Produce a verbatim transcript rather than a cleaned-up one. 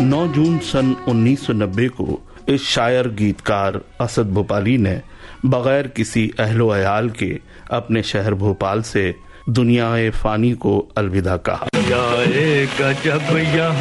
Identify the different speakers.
Speaker 1: नौ जून सन उन्नीस सौ नब्बे को इस शायर गीतकार असद भोपाली ने बगैर किसी अहलो अयाल के अपने शहर भोपाल से दुनिया ए फानी को अलविदा कहा।